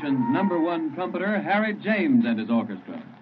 Washington's #1 trumpeter, Harry James, and his orchestra.